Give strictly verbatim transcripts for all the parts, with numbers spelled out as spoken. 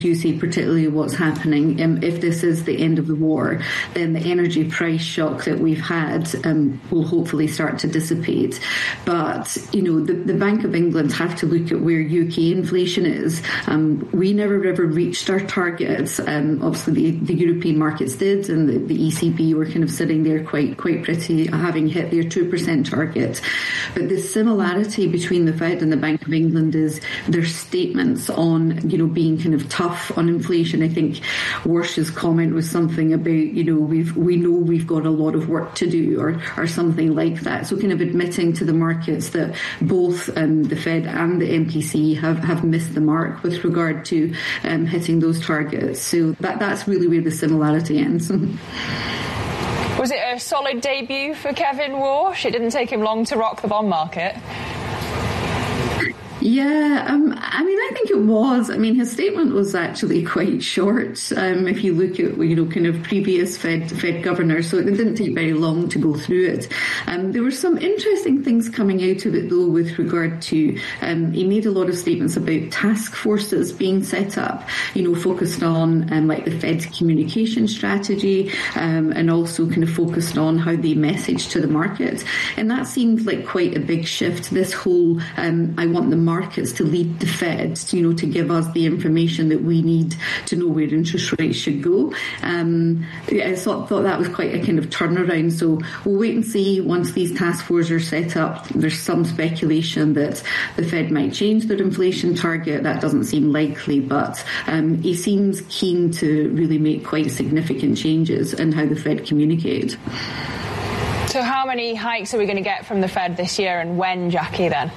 you see, particularly what's happening, um, if this is the end of the war, then the energy price shock that we've had um, will hopefully start to dissipate. But, you know, the, the Bank of England have to look at where U K inflation is. Um, we never ever reached our targets. Um, obviously, the, the European markets did, and the, the E C B were kind of sitting there quite quite pretty, having hit their two percent target. But the similarity between the Fed and the Bank of England is their statements on, you know, being kind of tough on inflation. I think Warsh's comment was something about, you know, we've we know we've got a lot of work to do, or or something like that. So kind of admitting to the markets that both um, the Fed and the M P C have, have missed the mark with regard to um, hitting those targets. So that that's really where the similarity ends. Was it a solid debut for Kevin Warsh? It didn't take him long to rock the bond market. Yeah, um, I mean, I think it was. I mean, his statement was actually quite short. Um, if you look at, you know, kind of previous Fed Fed governors, so it didn't take very long to go through it. Um, there were some interesting things coming out of it, though, with regard to um, he made a lot of statements about task forces being set up, you know, focused on um, like the Fed's communication strategy, um, and also kind of focused on how they message to the market. And that seemed like quite a big shift. This whole um, I want the markets to lead the Fed, you know, to give us the information that we need to know where interest rates should go. Um, I thought, thought that was quite a kind of turnaround. So we'll wait and see once these task forces are set up. There's some speculation that the Fed might change their inflation target. That doesn't seem likely, but um, he seems keen to really make quite significant changes in how the Fed communicate. So how many hikes are we going to get from the Fed this year, and when, Jackie, then?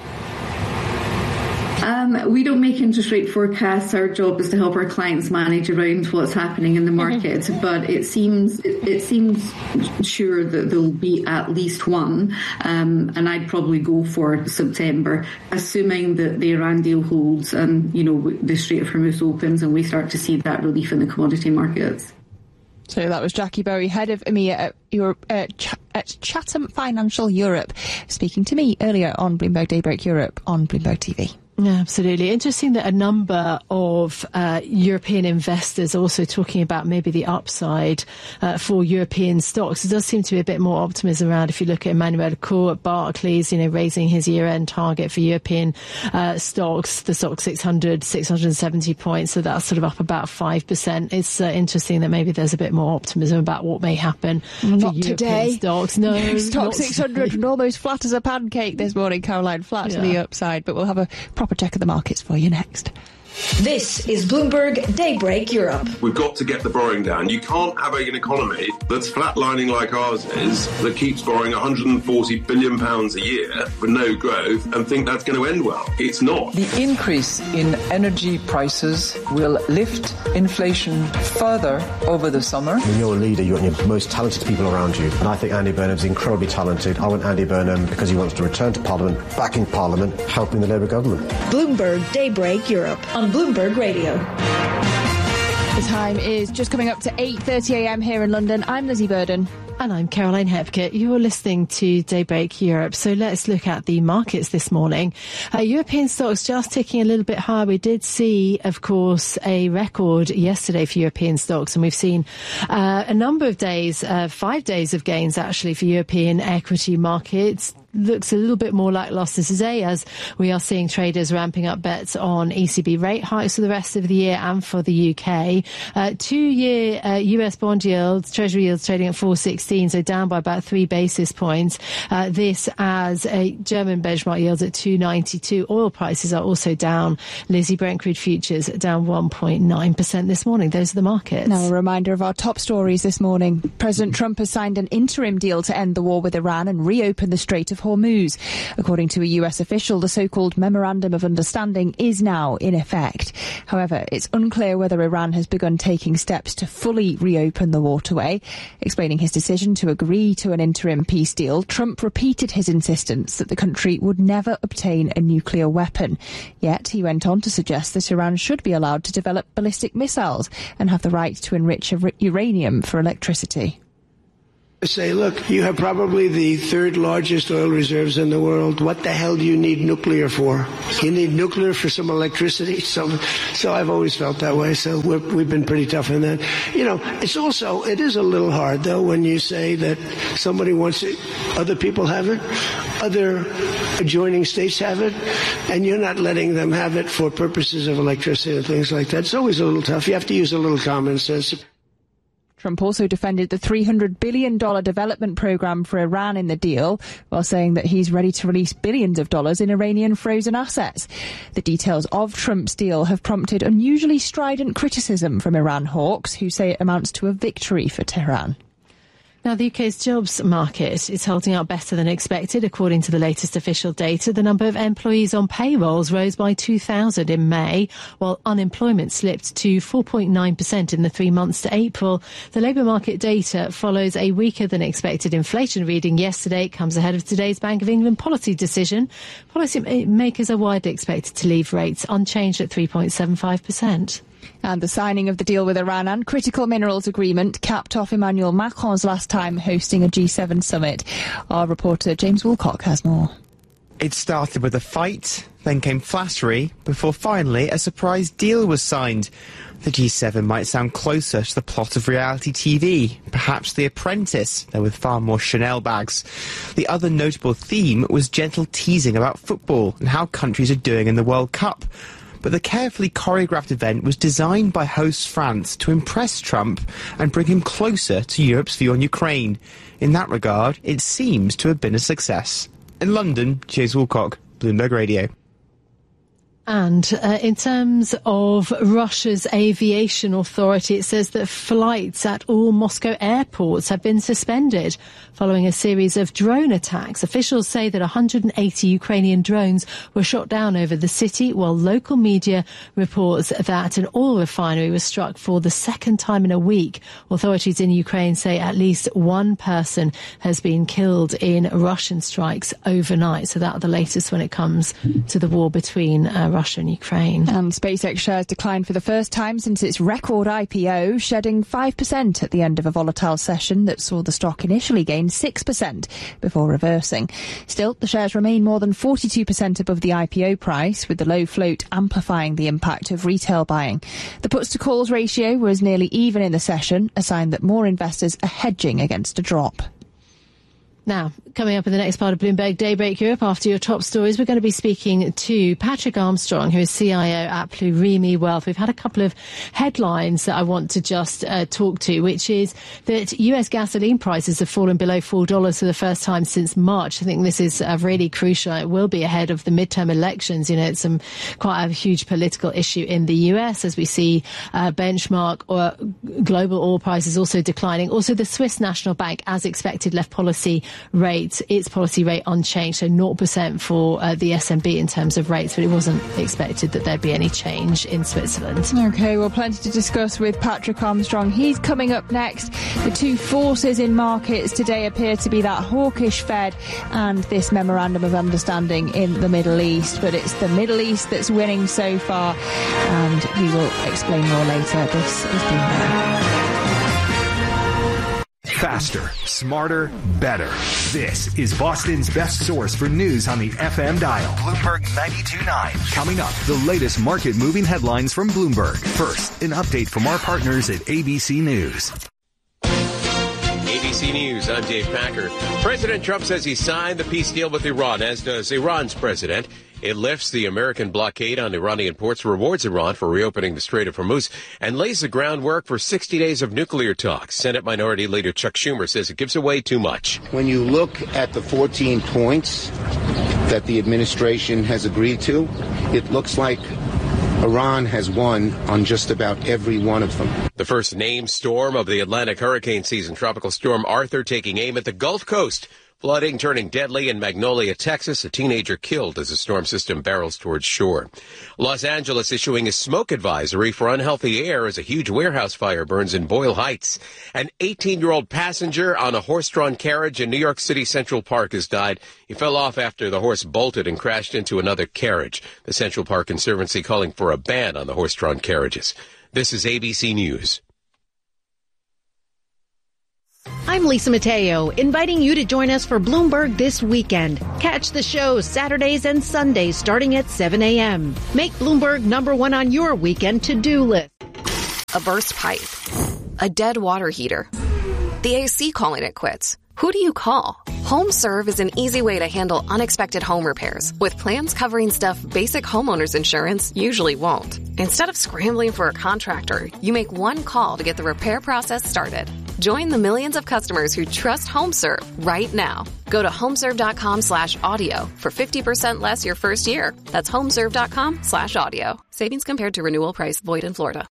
Um, we don't make interest rate forecasts. Our job is to help our clients manage around what's happening in the market. Mm-hmm. But it seems it, it seems sure that there'll be at least one, um, and I'd probably go for September, assuming that the Iran deal holds and, you know, the Strait of Hormuz opens and we start to see that relief in the commodity markets. So that was Jackie Bowie, head of EMEA at, Europe, uh, Ch- at Chatham Financial Europe, speaking to me earlier on Bloomberg Daybreak Europe on Bloomberg T V. Yeah, absolutely. Interesting that a number of uh, European investors are also talking about maybe the upside uh, for European stocks. There does seem to be a bit more optimism around. If you look at Emmanuel Cour at Barclays, you know, raising his year-end target for European uh, stocks, the stock six hundred, six hundred seventy points, so that's sort of up about five percent. It's uh, interesting that maybe there's a bit more optimism about what may happen not for European today. stocks. No, no stock six hundred and almost flat as a pancake this morning, Caroline, flat yeah. to the upside, but we'll have a proper check of the markets for you next. This is Bloomberg Daybreak Europe. We've got to get the borrowing down. You can't have an economy that's flatlining like ours is, that keeps borrowing one hundred forty billion pounds a year for no growth and think that's going to end well. It's not. The increase in energy prices will lift inflation further over the summer. When you're a leader, you want your most talented people around you. And I think Andy Burnham's incredibly talented. I want Andy Burnham because he wants to return to Parliament, back in Parliament, helping the Labour government. Bloomberg Daybreak Europe on Bloomberg Radio. The time is just coming up to eight thirty a m here in London. I'm Lizzie Burden. And I'm Caroline Hepkett. You're listening to Daybreak Europe. So let's look at the markets this morning. Uh, European stocks just ticking a little bit higher. We did see, of course, a record yesterday for European stocks, and we've seen uh, a number of days, uh, five days of gains actually for European equity markets. Looks a little bit more lacklustre today as we are seeing traders ramping up bets on E C B rate hikes for the rest of the year and for the U K. Uh, two-year uh, U S bond yields, Treasury yields trading at four sixteen, so down by about three basis points. Uh, this as a German benchmark yields at two ninety-two. Oil prices are also down. Lizzie, Brent crude futures down one point nine percent this morning. Those are the markets. Now a reminder of our top stories this morning. President Trump has signed an interim deal to end the war with Iran and reopen the Strait of Hormuz. According to a U S official, the so-called Memorandum of Understanding is now in effect. However, it's unclear whether Iran has begun taking steps to fully reopen the waterway. Explaining his decision to agree to an interim peace deal, Trump repeated his insistence that the country would never obtain a nuclear weapon. Yet he went on to suggest that Iran should be allowed to develop ballistic missiles and have the right to enrich uranium for electricity. Say, look, you have probably the third largest oil reserves in the world. What the hell do you need nuclear for? You need nuclear for some electricity. So, so I've always felt that way. So we're, we've been pretty tough on that. You know, it's also, it is a little hard, though, when you say that somebody wants it, other people have it, other adjoining states have it, and you're not letting them have it for purposes of electricity and things like that. It's always a little tough. You have to use a little common sense. Trump also defended the three hundred billion dollars development program for Iran in the deal, while saying that he's ready to release billions of dollars in Iranian frozen assets. The details of Trump's deal have prompted unusually strident criticism from Iran hawks, who say it amounts to a victory for Tehran. Now, the U K's jobs market is holding up better than expected. According to the latest official data, the number of employees on payrolls rose by two thousand in May, while unemployment slipped to four point nine percent in the three months to April. The labour market data follows a weaker than expected inflation reading yesterday. It comes ahead of today's Bank of England policy decision. Policymakers are widely expected to leave rates unchanged at three point seven five percent. And the signing of the deal with Iran and critical minerals agreement capped off Emmanuel Macron's last time hosting a G seven summit. Our reporter James Woolcock has more. It started with a fight, then came flattery, before finally a surprise deal was signed. The G seven might sound closer to the plot of reality T V, perhaps The Apprentice, though with far more Chanel bags. The other notable theme was gentle teasing about football and how countries are doing in the World Cup. But the carefully choreographed event was designed by host France to impress Trump and bring him closer to Europe's view on Ukraine. In that regard, it seems to have been a success. In London, James Woolcock, Bloomberg Radio. And uh, in terms of Russia's aviation authority, it says that flights at all Moscow airports have been suspended following a series of drone attacks. Officials say that one hundred eighty Ukrainian drones were shot down over the city, while local media reports that an oil refinery was struck for the second time in a week. Authorities in Ukraine say at least one person has been killed in Russian strikes overnight. So that's the latest when it comes to the war between uh, Russia and Ukraine. And SpaceX shares declined for the first time since its record I P O, shedding five percent at the end of a volatile session that saw the stock initially gain six percent before reversing. Still, the shares remain more than forty-two percent above the I P O price, with the low float amplifying the impact of retail buying. The puts to calls ratio was nearly even in the session, a sign that more investors are hedging against a drop. Now, coming up in the next part of Bloomberg Daybreak Europe, after your top stories, we're going to be speaking to Patrick Armstrong, who is C I O at Plurimi Wealth. We've had a couple of headlines that I want to just uh, talk to, which is that U S gasoline prices have fallen below four dollars for the first time since March. I think this is uh, really crucial. It will be ahead of the midterm elections. You know, it's some, quite a huge political issue in the U S as we see uh, benchmark or global oil prices also declining. Also, the Swiss National Bank, as expected, left policy rate, its policy rate unchanged, so zero percent for uh, the S N B in terms of rates, but it wasn't expected that there'd be any change in Switzerland. OK, well, plenty to discuss with Patrick Armstrong. He's coming up next. The two forces in markets today appear to be that hawkish Fed and this memorandum of understanding in the Middle East, but it's the Middle East that's winning so far, and we will explain more later. This is Bloomberg. Faster, smarter, better. This is Boston's best source for news on the F M dial. Bloomberg ninety-two point nine. Coming up, the latest market-moving headlines from Bloomberg. First, an update from our partners at A B C News. A B C News, I'm Dave Packer. President Trump says he signed the peace deal with Iran, as does Iran's president. It lifts the American blockade on Iranian ports, rewards Iran for reopening the Strait of Hormuz, and lays the groundwork for sixty days of nuclear talks. Senate Minority Leader Chuck Schumer says it gives away too much. When you look at the fourteen points that the administration has agreed to, it looks like Iran has won on just about every one of them. The first named storm of the Atlantic hurricane season, Tropical Storm Arthur, taking aim at the Gulf Coast. Flooding turning deadly in Magnolia, Texas. A teenager killed as the storm system barrels towards shore. Los Angeles issuing a smoke advisory for unhealthy air as a huge warehouse fire burns in Boyle Heights. An eighteen-year-old passenger on a horse-drawn carriage in New York City Central Park has died. He fell off after the horse bolted and crashed into another carriage. The Central Park Conservancy calling for a ban on the horse-drawn carriages. This is A B C News. I'm Lisa Mateo, inviting you to join us for Bloomberg this weekend. Catch the show Saturdays and Sundays starting at seven a.m. Make Bloomberg number one on your weekend to-do list. A burst pipe. A dead water heater. The A C calling it quits. Who do you call? HomeServe is an easy way to handle unexpected home repairs with plans covering stuff basic homeowners insurance usually won't. Instead of scrambling for a contractor, you make one call to get the repair process started. Join the millions of customers who trust HomeServe right now. Go to homeserve.com slash audio for fifty percent less your first year. That's homeserve.com slash audio. Savings compared to renewal price void in Florida.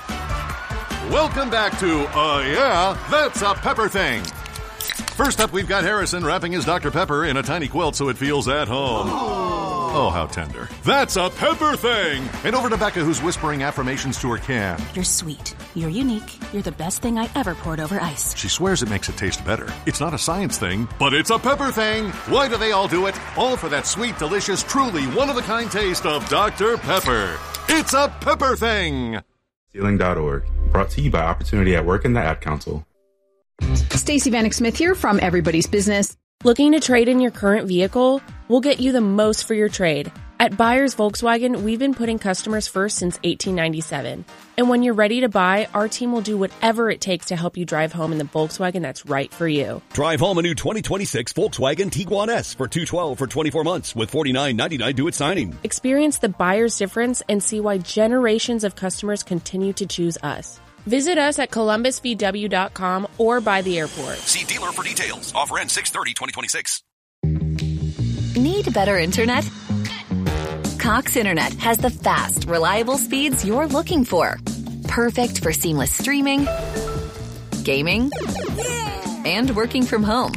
Welcome back to Uh Yeah, That's a Pepper Thing. First up, we've got Harrison wrapping his Doctor Pepper in a tiny quilt so it feels at home. Oh, how tender. That's a Pepper Thing! And over to Becca, who's whispering affirmations to her can. You're sweet. You're unique. You're the best thing I ever poured over ice. She swears it makes it taste better. It's not a science thing, but it's a Pepper Thing! Why do they all do it? All for that sweet, delicious, truly one-of-a-kind taste of Doctor Pepper. It's a Pepper Thing! Sealing dot org. Brought to you by Opportunity at Work and the Ad Council. Stacey Vanek Smith here from Everybody's Business. Looking to trade in your current vehicle? We'll get you the most for your trade. At Buyers Volkswagen, we've been putting customers first since eighteen ninety-seven. And when you're ready to buy, our team will do whatever it takes to help you drive home in the Volkswagen that's right for you. Drive home a new twenty twenty-six Volkswagen Tiguan S for two hundred twelve dollars for twenty-four months with forty-nine ninety-nine due at signing. Experience the buyer's difference and see why generations of customers continue to choose us. Visit us at columbus v w dot com or by the airport. See dealer for details. Offer ends six thirty twenty twenty-six. Need better internet? Cox Internet has the fast, reliable speeds you're looking for. Perfect for seamless streaming, gaming, and working from home.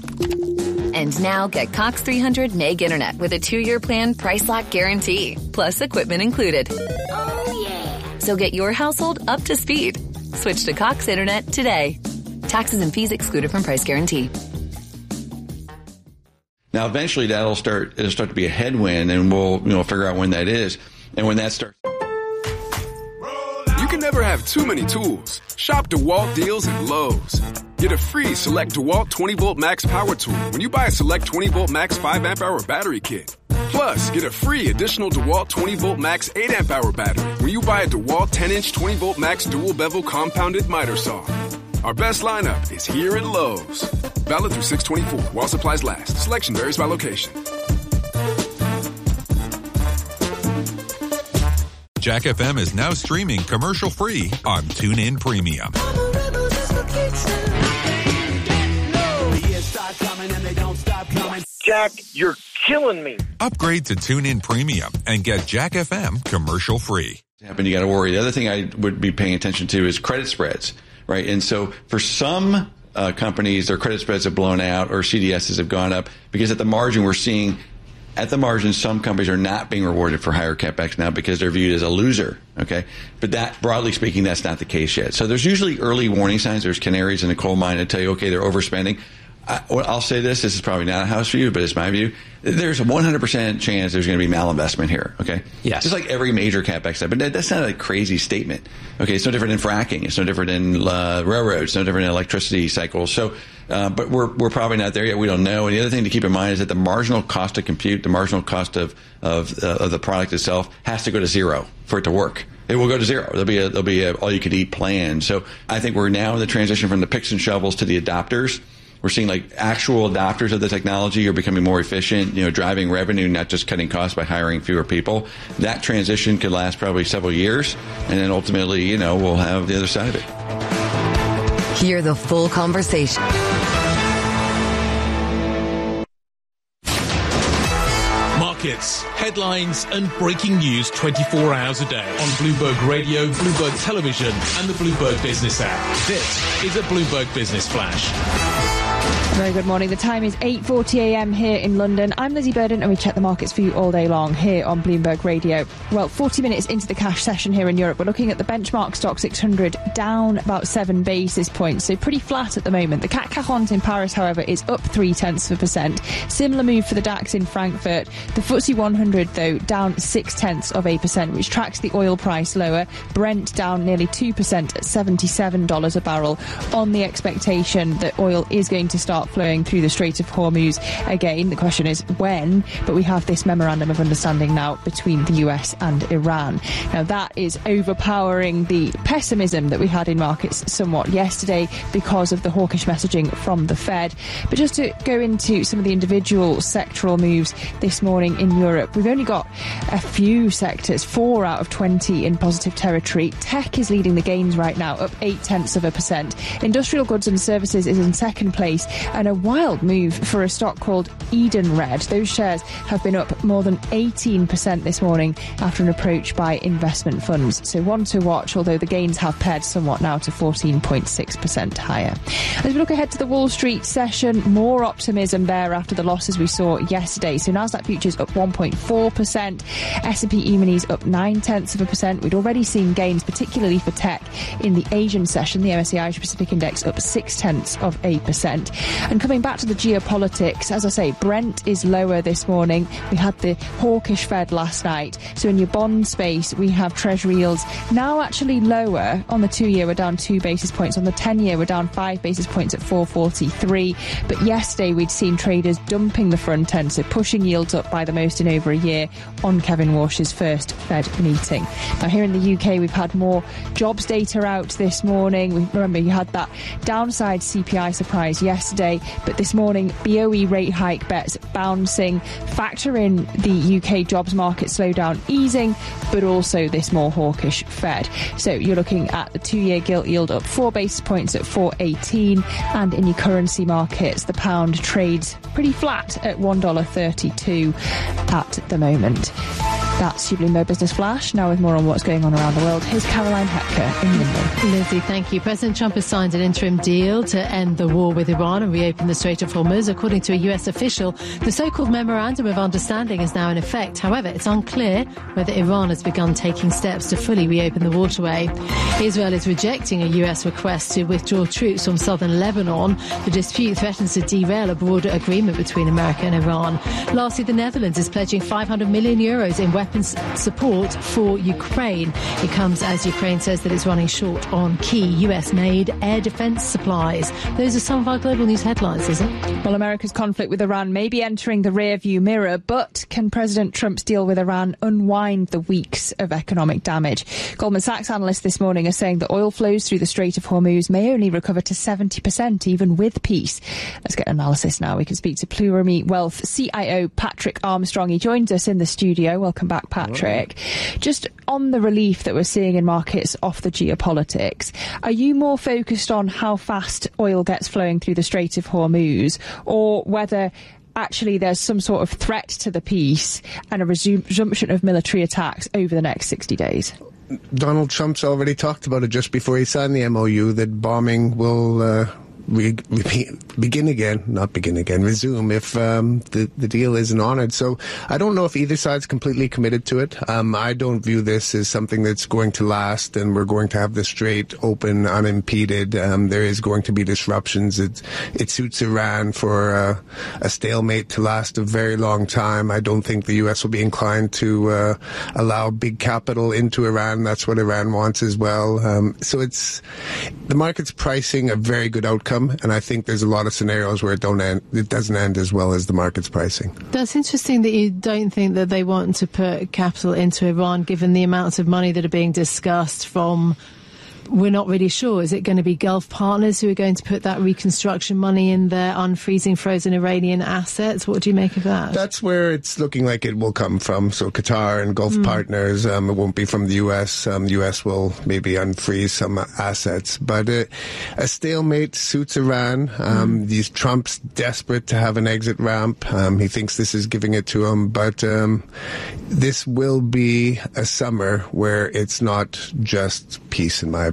And now get Cox three hundred meg internet with a two-year plan price lock guarantee, plus equipment included. Oh, yeah. So get your household up to speed. Switch to Cox Internet today. Taxes and fees excluded from price guarantee. Now, eventually that'll start, it'll start to be a headwind, and we'll, you know, figure out when that is. And when that starts. You can never have too many tools. Shop DeWalt deals at Lowe's. Get a free Select DeWalt twenty volt Max Power Tool when you buy a Select twenty volt Max five amp hour battery kit. Plus, get a free additional DeWalt twenty volt Max eight amp hour battery when you buy a DeWalt ten inch twenty volt Max dual bevel compounded miter saw. Our best lineup is here at Lowe's. Valid through six twenty-four while supplies last. Selection varies by location. Jack F M is now streaming commercial-free on TuneIn Premium. Jack, you're killing me. Upgrade to TuneIn Premium and get Jack F M commercial-free. Happen, you got to worry. The other thing I would be paying attention to is credit spreads, right? And so for some uh, companies, their credit spreads have blown out or C D Ss have gone up because at the margin we're seeing at the margin, some companies are not being rewarded for higher CapEx now because they're viewed as a loser, okay? But that, broadly speaking, that's not the case yet. So there's usually early warning signs. There's canaries in the coal mine that tell you, okay, they're overspending. I, I'll say this, this is probably not a house view, but it's my view. There's a one hundred percent chance there's going to be malinvestment here, okay? Yes. Just like every major CapEx step. But that, that's not a crazy statement, okay? It's no different in fracking. It's no different in uh, railroads. It's no different in electricity cycles. So, uh, but we're we're probably not there yet. We don't know. And the other thing to keep in mind is that the marginal cost to compute, the marginal cost of of, uh, of the product itself has to go to zero for it to work. It will go to zero. There'll be a, there'll be a all-you-can-eat plan. So I think we're now in the transition from the picks and shovels to the adopters. We're seeing like actual adopters of the technology are becoming more efficient, you know, driving revenue, not just cutting costs by hiring fewer people. That transition could last probably several years, and then ultimately, you know, we'll have the other side of it. Hear the full conversation. Markets, headlines, and breaking news twenty-four hours a day on Bloomberg Radio, Bloomberg Television, and the Bloomberg Business app. This is a Bloomberg Business Flash. Very good morning. The time is eight forty a m here in London. I'm Lizzie Burden and we check the markets for you all day long here on Bloomberg Radio. Well, forty minutes into the cash session here in Europe, we're looking at the benchmark stock six hundred down about seven basis points, so pretty flat at the moment. The C A C quarante in Paris, however, is up three tenths of a percent. Similar move for the DAX in Frankfurt. The F T S E one hundred, though, down six tenths of a percent, which tracks the oil price lower. Brent down nearly two percent at seventy-seven dollars a barrel on the expectation that oil is going to start flowing through the Strait of Hormuz again. The question is when, but we have this memorandum of understanding now between the U S and Iran. Now that is overpowering the pessimism that we had in markets somewhat yesterday because of the hawkish messaging from the Fed. But just to go into some of the individual sectoral moves this morning in Europe, we've only got a few sectors, four out of twenty in positive territory. Tech is leading the gains right now, up eight tenths of a percent. Industrial goods and services is in second place, and a wild move for a stock called Edenred. Those shares have been up more than eighteen percent this morning after an approach by investment funds. So one to watch, although the gains have pared somewhat now to fourteen point six percent higher. As we look ahead to the Wall Street session, more optimism there after the losses we saw yesterday. So Nasdaq futures up one point four percent, S and P E-minis up nine tenths of a percent. We'd already seen gains, particularly for tech, in the Asian session. The M S C I Asia Pacific Index up six tenths of a percent. And coming back to the geopolitics, as I say, Brent is lower this morning. We had the hawkish Fed last night. So in your bond space, we have Treasury yields now actually lower. On the two-year, we're down two basis points. On the ten-year, we're down five basis points at four forty-three. But yesterday, we'd seen traders dumping the front end, so pushing yields up by the most in over a year on Kevin Walsh's first Fed meeting. Now, here in the U K, we've had more jobs data out this morning. We remember you had that downside C P I surprise yesterday, but this morning B O E rate hike bets bouncing. Factor in the U K jobs market slowdown easing, but also this more hawkish Fed. So you're looking at the two-year gilt yield up four basis points at four eighteen, and in your currency markets, the pound trades pretty flat at one dollar thirty-two at the moment. That's your Bloomberg Business Flash. Now with more on what's going on around the world, here's Caroline Hepker in London. Lizzie, thank you. President Trump has signed an interim deal to end the war with Iran and reopen the Strait of Hormuz. According to a U S official, the so-called Memorandum of Understanding is now in effect. However, it's unclear whether Iran has begun taking steps to fully reopen the waterway. Israel is rejecting a U S request to withdraw troops from southern Lebanon. The dispute threatens to derail a broader agreement between America and Iran. Lastly, the Netherlands is pledging five hundred million euros in weapons support for Ukraine. It comes as Ukraine says that it's running short on key U S-made air defence supplies. Those are some of our global news headlines, is it? Well, America's conflict with Iran may be entering the rear-view mirror, but can President Trump's deal with Iran unwind the weeks of economic damage? Goldman Sachs analysts this morning are saying that oil flows through the Strait of Hormuz may only recover to seventy percent, even with peace. Let's get analysis now. We can speak to Plurimi Wealth C I O Patrick Armstrong. He joins us in the studio. Welcome back, Patrick. Hello. Just on the relief that we're seeing in markets off the geopolitics, are you more focused on how fast oil gets flowing through the Strait of Hormuz, or whether actually there's some sort of threat to the peace and a resume, resumption of military attacks over the next sixty days? Donald Trump's already talked about it just before he signed the M O U, that bombing will uh, re- re- begin again, not begin again, resume if um, the, the deal isn't honoured. So I don't know if either side's completely committed to it. Um, I don't view this as something that's going to last and we're going to have the strait open unimpeded. Um, there is going to be disruptions. It, it suits Iran for uh, a stalemate to last a very long time. I don't think the U S will be inclined to uh, allow big capital into Iran. That's what Iran wants as well. Um, so it's the market's pricing a very good outcome, and I think there's a lot of scenarios where it don't end, it doesn't end as well as the market's pricing. That's interesting that you don't think that they want to put capital into Iran, given the amounts of money that are being discussed from. We're not really sure. Is it going to be Gulf partners who are going to put that reconstruction money in their unfreezing frozen Iranian assets? What do you make of that? That's where it's looking like it will come from. So Qatar and Gulf mm. partners, um, it won't be from the U S. Um, the U S will maybe unfreeze some assets. But uh, a stalemate suits Iran. Um, mm. These Trump's desperate to have an exit ramp. Um, he thinks this is giving it to him. But um, this will be a summer where it's not just peace, in my opinion.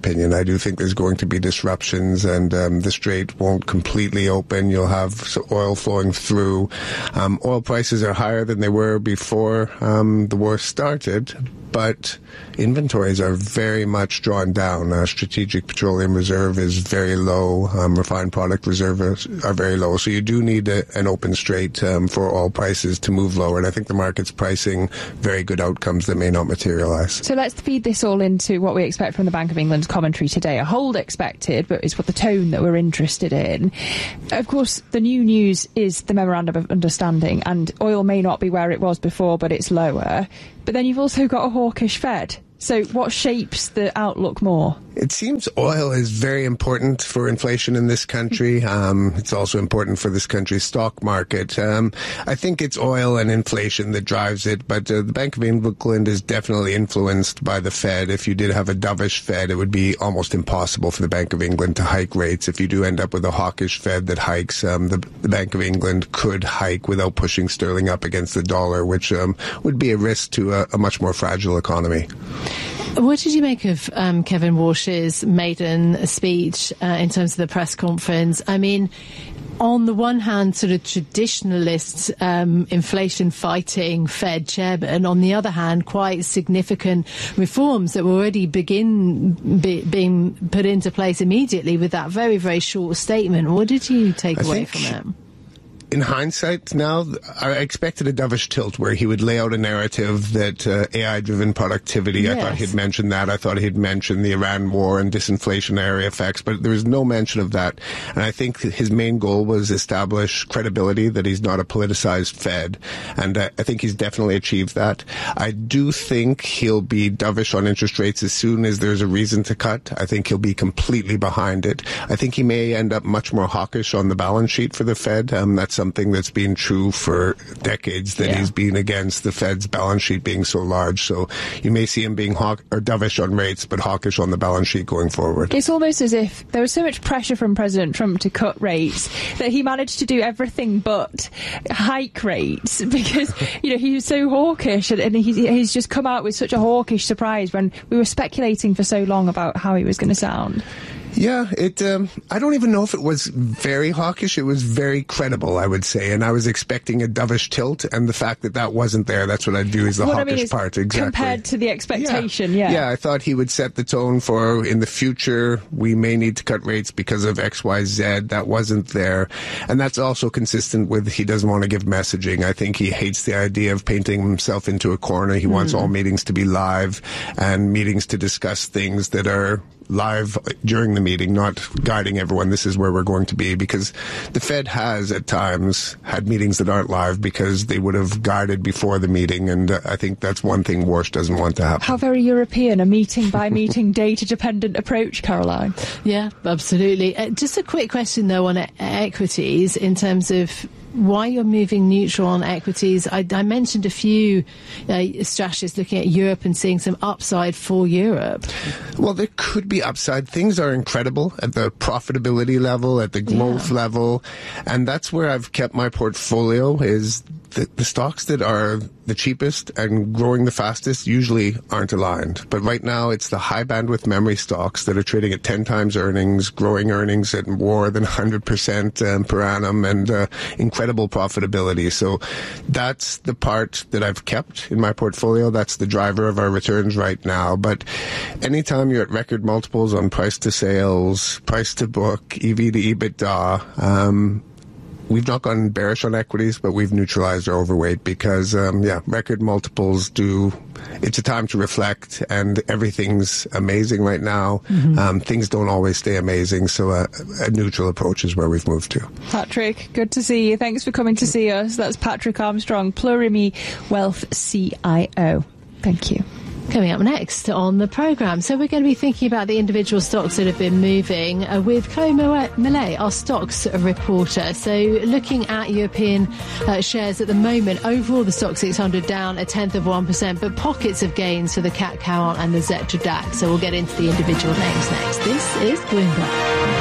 opinion. I do think there's going to be disruptions, and um, the strait won't completely open. You'll have oil flowing through. Um, oil prices are higher than they were before um, the war started, but inventories are very much drawn down. Uh, strategic petroleum reserve is very low. Um, refined product reserves are very low. So you do need a, an open strait um, for oil prices to move lower. And I think the market's pricing very good outcomes that may not materialize. So let's feed this all into what we expect from the Bank of England's commentary today. A hold expected, but it's what the tone that we're interested in. Of course, the new news is the Memorandum of Understanding, and oil may not be where it was before, but it's lower. But then you've also got a hawkish Fed. So what shapes the outlook more? It seems oil is very important for inflation in this country. Um, it's also important for this country's stock market. Um, I think it's oil and inflation that drives it, but uh, the Bank of England is definitely influenced by the Fed. If you did have a dovish Fed, it would be almost impossible for the Bank of England to hike rates. If you do end up with a hawkish Fed that hikes, um, the, the Bank of England could hike without pushing sterling up against the dollar, which um, would be a risk to a, a much more fragile economy. What did you make of um, Kevin Walsh's maiden speech uh, in terms of the press conference? I mean, on the one hand, sort of traditionalist um, inflation-fighting Fed chairman. On the other hand, quite significant reforms that were already begin be, being put into place immediately with that very, very short statement. What did you take I away think- from it? In hindsight now, I expected a dovish tilt where he would lay out a narrative that uh, A I-driven productivity, Yes. I thought he'd mentioned that. I thought he'd mentioned the Iran war and disinflationary effects, but there was no mention of that. And I think that his main goal was establish credibility, that he's not a politicized Fed. And uh, I think he's definitely achieved that. I do think he'll be dovish on interest rates as soon as there's a reason to cut. I think he'll be completely behind it. I think he may end up much more hawkish on the balance sheet for the Fed. Um, that's something that's been true for decades, that Yeah. he's been against the Fed's balance sheet being so large. So you may see him being hawk or dovish on rates, but hawkish on the balance sheet going forward. It's almost as if there was so much pressure from President Trump to cut rates that he managed to do everything but hike rates, because, you know, he was so hawkish, and, and he's, he's just come out with such a hawkish surprise when we were speculating for so long about how he was going to sound. Yeah, it. Um, I don't even know if it was very hawkish. It was very credible, I would say. And I was expecting a dovish tilt, and the fact that that wasn't there, that's what I'd view as the what hawkish I mean is part. Exactly. compared to the expectation, yeah. Yeah, I thought he would set the tone for, in the future, we may need to cut rates because of X, Y, Z. That wasn't there. And that's also consistent with he doesn't want to give messaging. I think he hates the idea of painting himself into a corner. He mm. wants all meetings to be live and meetings to discuss things that are live during the meeting, not guiding everyone, this is where we're going to be, because the Fed has at times had meetings that aren't live because they would have guided before the meeting, and uh, I think that's one thing Walsh doesn't want to happen. How very European, a meeting by meeting data dependent approach, Caroline. Yeah, absolutely. Uh, just a quick question though on e- equities in terms of why you're moving neutral on equities. I, I mentioned a few uh, strategists looking at Europe and seeing some upside for Europe. Well, there could be upside. Things are incredible at the profitability level, at the growth yeah. level, and that's where I've kept my portfolio, is the, the stocks that are the cheapest and growing the fastest usually aren't aligned. But right now, it's the high bandwidth memory stocks that are trading at ten times earnings, growing earnings at more than one hundred percent um, per annum, and uh, incredible profitability. So that's the part that I've kept in my portfolio. That's the driver of our returns right now. But anytime you're at record multiples on price to sales, price to book, E V to EBITDA, um, we've not gone bearish on equities, but we've neutralized our overweight because, um, yeah, record multiples do. It's a time to reflect, and everything's amazing right now. Mm-hmm. Um, things don't always stay amazing, so a, a neutral approach is where we've moved to. Patrick, good to see you. Thanks for coming to see us. That's Patrick Armstrong, Plurimi Wealth C I O. Thank you. Coming up next on the programme, so we're going to be thinking about the individual stocks that have been moving uh, with Chloe Millet, our stocks reporter. So looking at European uh, shares at the moment, overall the stock six hundred down a tenth of one percent, but pockets of gains for the C A C Cowan and the Xetra D A X. So we'll get into the individual names next. This is Bloomberg.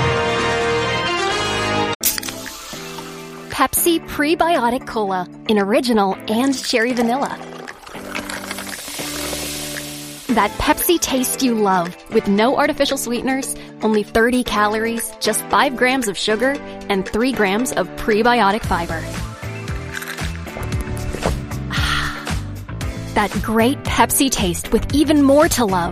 Pepsi Prebiotic Cola in original and cherry vanilla. that Pepsi taste you love, with no artificial sweeteners, only thirty calories, just five grams of sugar, and three grams of prebiotic fiber. That great Pepsi taste with even more to love.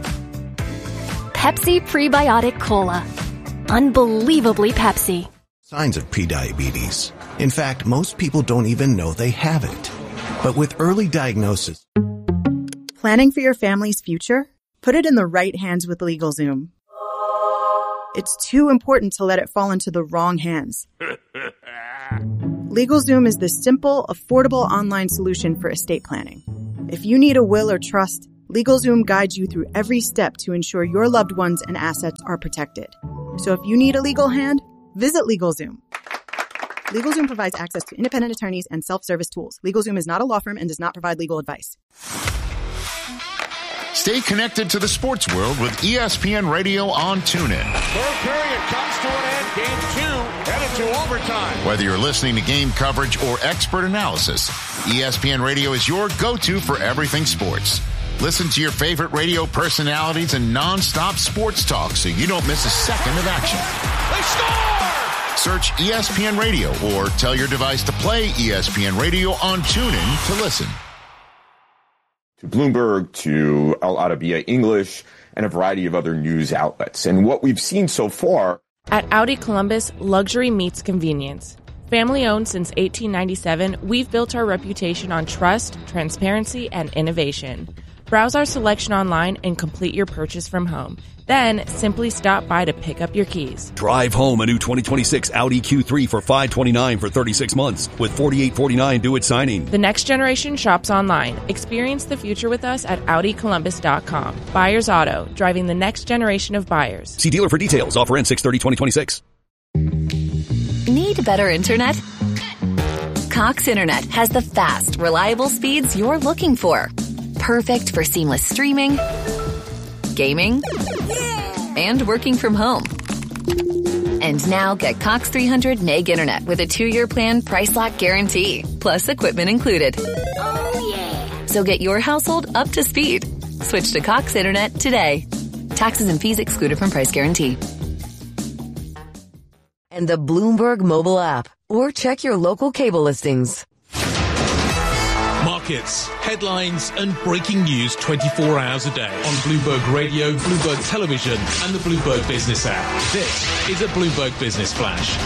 Pepsi Prebiotic Cola. Unbelievably Pepsi. Signs of prediabetes. In fact, most people don't even know they have it. But with early diagnosis... Planning for your family's future? Put it in the right hands with LegalZoom. It's too important to let it fall into the wrong hands. LegalZoom is the simple, affordable online solution for estate planning. If you need a will or trust, LegalZoom guides you through every step to ensure your loved ones and assets are protected. So if you need a legal hand, visit LegalZoom. LegalZoom provides access to independent attorneys and self-service tools. LegalZoom is not a law firm and does not provide legal advice. Stay connected to the sports world with E S P N Radio on TuneIn. Third period comes to an end. Game two headed to overtime. Whether you're listening to game coverage or expert analysis, E S P N Radio is your go-to for everything sports. Listen to your favorite radio personalities and non-stop sports talk so you don't miss a second of action. They score! Search E S P N Radio or tell your device to play E S P N Radio on TuneIn to listen. To Bloomberg, to El Arabiya English, and a variety of other news outlets. And what we've seen so far... At Audi Columbus, luxury meets convenience. Family owned since eighteen ninety-seven, we've built our reputation on trust, transparency, and innovation. Browse our selection online and complete your purchase from home. Then, simply stop by to pick up your keys. Drive home a new twenty twenty-six Audi Q three for five hundred twenty-nine dollars for thirty-six months with forty-eight forty-nine due at signing. The next generation shops online. Experience the future with us at Audi Columbus dot com. Buyers Auto, driving the next generation of buyers. See dealer for details. Offer ends six thirty twenty twenty-six. Need better internet? Cox Internet has the fast, reliable speeds you're looking for. Perfect for seamless streaming, gaming, and working from home. And now get Cox three hundred meg internet with a two-year plan price lock guarantee, plus equipment included. Oh, yeah. So get your household up to speed. Switch to Cox Internet today. Taxes and fees excluded from price guarantee. And the Bloomberg mobile app, or check your local cable listings. Markets, headlines and breaking news twenty-four hours a day on Bloomberg Radio, Bloomberg Television and the Bloomberg Business app. This is a Bloomberg Business Flash.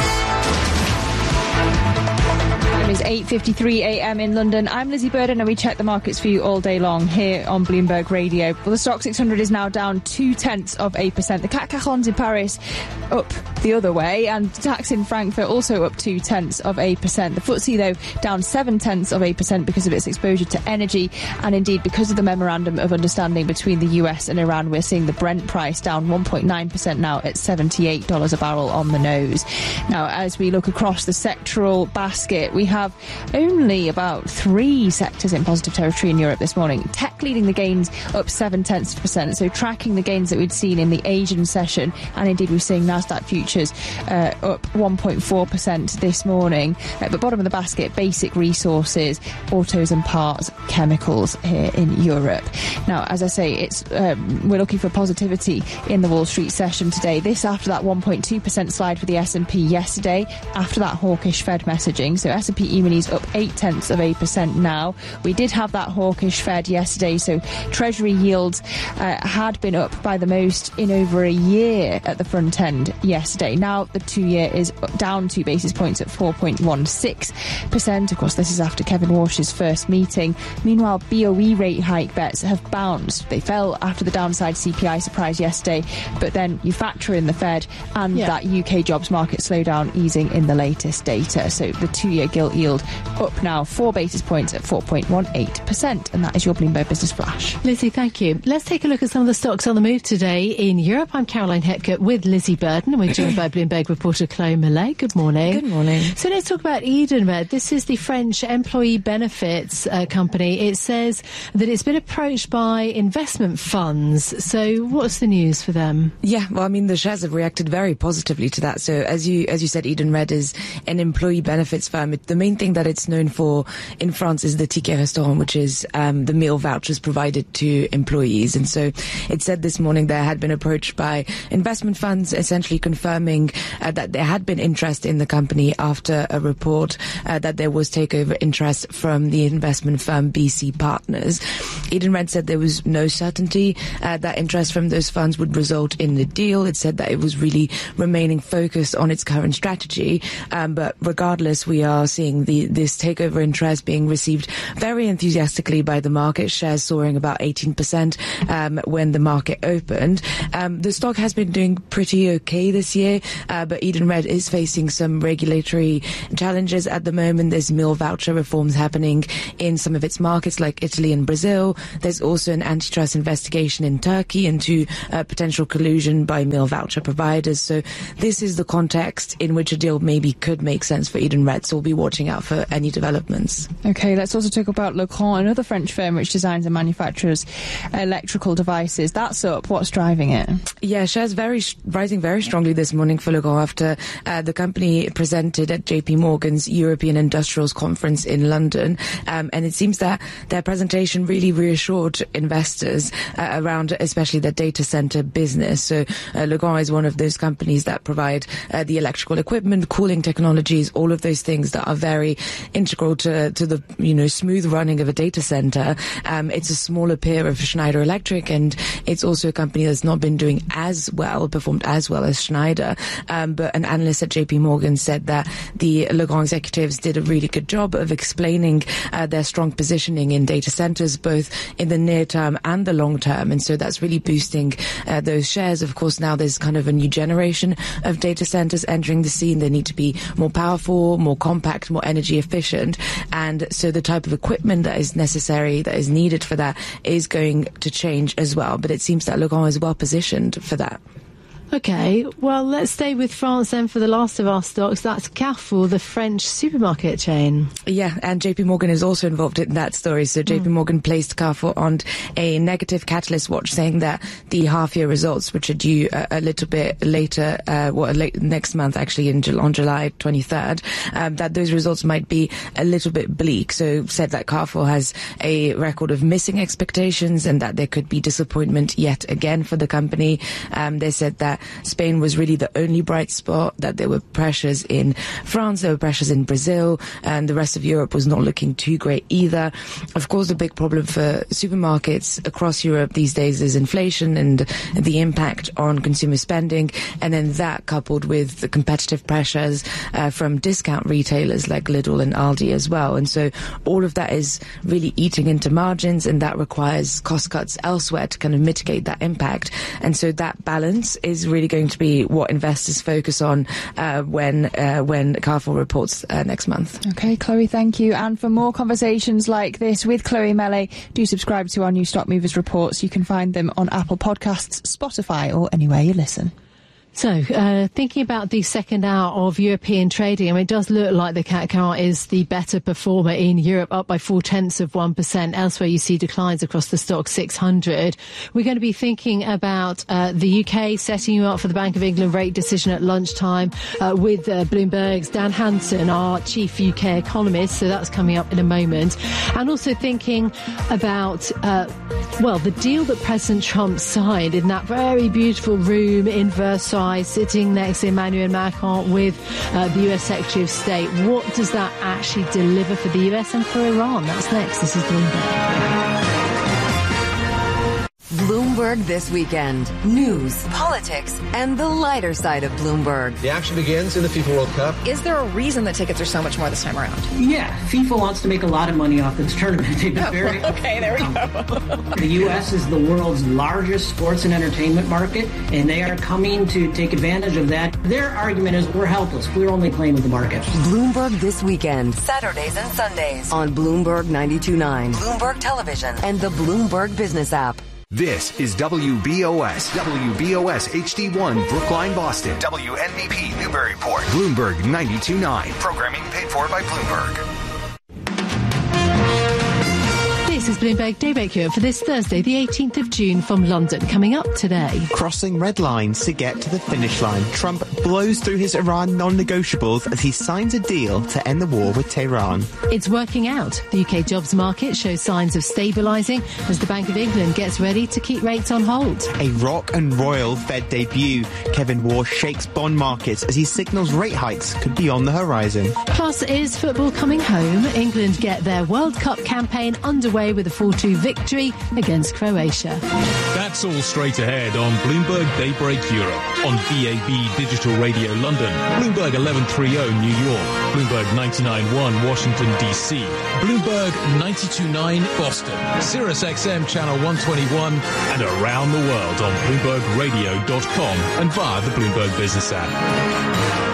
It is eight fifty-three a.m. in London. I'm Lizzie Burden and we check the markets for you all day long here on Bloomberg Radio. Well, the Stock six hundred is now down two-tenths of a percent. The C A C Quarante in Paris up the other way, and DAX in Frankfurt also up two-tenths of a percent. The F T S E, though, down seven-tenths of a percent because of its exposure to energy, and indeed because of the memorandum of understanding between the U S and Iran. We're seeing the Brent price down one point nine percent now at seventy-eight dollars a barrel on the nose. Now, as we look across the sectoral basket, we have only about three sectors in positive territory in Europe this morning. Tech leading the gains up seven-tenths of a percent, so tracking the gains that we'd seen in the Asian session, and indeed we're seeing Nasdaq futures uh, up one point four percent this morning. At the bottom of the basket, basic resources, autos and parts, chemicals here in Europe. Now, as I say, it's um, we're looking for positivity in the Wall Street session today. This after that one point two percent slide for the S and P yesterday, after that hawkish Fed messaging. So S and P E-minis up eight-tenths of a percent now. We did have that hawkish Fed yesterday, so Treasury yields uh, had been up by the most in over a year at the front end yesterday. Now the two-year is down two basis points at four point one six percent. Of course, this is after Kevin Walsh's first meeting. Meanwhile, B O E rate hike bets have bounced. They fell after the downside C P I surprise yesterday, but then you factor in the Fed and yeah. that U K jobs market slowdown easing in the latest data. So the two-year gilt yield up now four basis points at four point one eight percent. And that is your Bloomberg Business Flash. Lizzie, thank you. Let's take a look at some of the stocks on the move today in Europe. I'm Caroline Hepker with Lizzie Burden. We're joined by Bloomberg reporter Chloe Millet. Good morning. Good morning. So let's talk about Edenred. This is the French employee benefits uh, company. It says that it's been approached by investment funds. So what's the news for them? Yeah, well, I mean, the shares have reacted very positively to that. So as you as you said, Edenred is an employee benefits firm. It, the main main thing that it's known for in France is the ticket restaurant, which is um, the meal vouchers provided to employees. And so it said this morning there had been approached by investment funds, essentially confirming uh, that there had been interest in the company after a report uh, that there was takeover interest from the investment firm B C Partners. Edenred said there was no certainty uh, that interest from those funds would result in the deal. It said that it was really remaining focused on its current strategy. Um, but regardless, we are seeing the this takeover interest being received very enthusiastically by the market, shares soaring about eighteen percent um, when the market opened. Um, the stock has been doing pretty okay this year, uh, but Edenred is facing some regulatory challenges at the moment. There's meal voucher reforms happening in some of its markets like Italy and Brazil. There's also an antitrust investigation in Turkey into uh, potential collusion by meal voucher providers. So this is the context in which a deal maybe could make sense for Edenred. So we'll be watching out for any developments. Okay, let's also talk about Legrand, another French firm which designs and manufactures electrical devices. That's up. What's driving it? Yeah, shares very rising very strongly this morning for Legrand after uh, the company presented at J P Morgan's European Industrials Conference in London. Um, and it seems that their presentation really reassured investors uh, around especially the data center business. So uh, Legrand is one of those companies that provide uh, the electrical equipment, cooling technologies, all of those things that are very integral to, to the, you know, smooth running of a data center. Um, it's a smaller peer of Schneider Electric, and it's also a company that's not been doing as well, performed as well as Schneider. Um, but an analyst at J P Morgan said that the Legrand executives did a really good job of explaining uh, their strong positioning in data centers, both in the near term and the long term. And so that's really boosting uh, those shares. Of course, now there's kind of a new generation of data centers entering the scene. They need to be more powerful, more compact, more energy efficient. And so the type of equipment that is necessary, that is needed for that, is going to change as well. But it seems that Legrand is well positioned for that. Okay, well, let's stay with France then for the last of our stocks. That's Carrefour, the French supermarket chain. Yeah, and J P Morgan is also involved in that story. So J P Morgan mm. placed Carrefour on a negative catalyst watch, saying that the half-year results, which are due a, a little bit later, uh, well, late, next month actually, in, on July twenty-third, um, that those results might be a little bit bleak. So said that Carrefour has a record of missing expectations and that there could be disappointment yet again for the company. Um, they said that Spain was really the only bright spot, that there were pressures in France, there were pressures in Brazil, and the rest of Europe was not looking too great either. Of course, the big problem for supermarkets across Europe these days is inflation and the impact on consumer spending, and then that coupled with the competitive pressures uh, from discount retailers like Lidl and Aldi as well. And so all of that is really eating into margins, and that requires cost cuts elsewhere to kind of mitigate that impact. And so that balance is really going to be what investors focus on uh, when uh, when Carrefour reports uh, next month. Okay, Chloe, thank you. And for more conversations like this with Chloe Melle, do subscribe to our new Stock Movers reports. You can find them on Apple Podcasts, Spotify, or anywhere you listen. So, uh, thinking about the second hour of European trading, I mean, it does look like the C A C is the better performer in Europe, up by four tenths of one percent. Elsewhere, you see declines across the stock six hundred. We're going to be thinking about uh, the U K setting you up for the Bank of England rate decision at lunchtime uh, with uh, Bloomberg's Dan Hansen, our chief U K economist. So that's coming up in a moment. And also thinking about, uh, well, the deal that President Trump signed in that very beautiful room in Versailles, sitting next to Emmanuel Macron with uh, the U S Secretary of State. What does that actually deliver for the U S and for Iran? That's next. This is Bloomberg. Bloomberg This Weekend. News, politics, and the lighter side of Bloomberg. The action begins in the FIFA World Cup. Is there a reason that tickets are so much more this time around? Yeah, FIFA wants to make a lot of money off this tournament. They've been very okay, there we go. The U S is the world's largest sports and entertainment market, and they are coming to take advantage of that. Their argument is we're helpless. We're only playing with the market. Bloomberg This Weekend. Saturdays and Sundays on Bloomberg ninety-two point nine, Bloomberg Television, and the Bloomberg Business app. This is W B O S, W B O S H D one, Brookline, Boston. W N B P, Newburyport. Bloomberg ninety-two point nine. Programming paid for by Bloomberg. This is Bloomberg Daybreak Europe for this Thursday, the eighteenth of June from London. Coming up today. Crossing red lines to get to the finish line. Trump blows through his Iran non-negotiables as he signs a deal to end the war with Tehran. It's working out. The U K jobs market shows signs of stabilising as the Bank of England gets ready to keep rates on hold. A rock and royal Fed debut. Kevin Warsh shakes bond markets as he signals rate hikes could be on the horizon. Plus, is football coming home? England get their World Cup campaign underway with a four two victory against Croatia. That's all straight ahead on Bloomberg Daybreak Europe, on D A B Digital Radio London, Bloomberg eleven thirty New York, Bloomberg ninety-nine point one Washington D C, Bloomberg ninety-two point nine Boston, Sirius X M Channel one twenty-one, and around the world on Bloomberg Radio dot com and via the Bloomberg Business app.